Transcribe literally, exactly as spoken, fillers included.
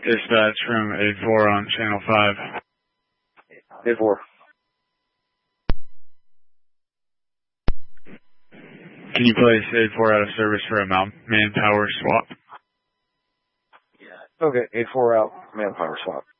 Dispatch from eight four on channel five. eight four. Can you place eight four out of service for a manpower swap? Okay, eight four out, manpower swap.